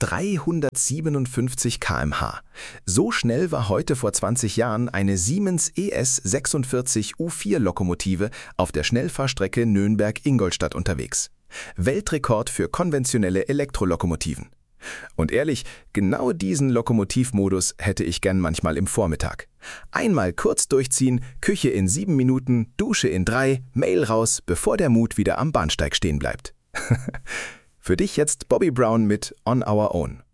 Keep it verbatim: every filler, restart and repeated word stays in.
dreihundertsiebenundfünfzig Kilometer pro Stunde. So schnell war heute vor zwanzig Jahren eine Siemens E S sechsundvierzig U vier Lokomotive auf der Schnellfahrstrecke Nürnberg-Ingolstadt unterwegs. Weltrekord für konventionelle Elektrolokomotiven. Und ehrlich, genau diesen Lokomotivmodus hätte ich gern manchmal im Vormittag. Einmal kurz durchziehen, Küche in sieben Minuten, Dusche in drei, Mail raus, bevor der Mut wieder am Bahnsteig stehen bleibt. Für dich jetzt Bobby Brown mit On Our Own.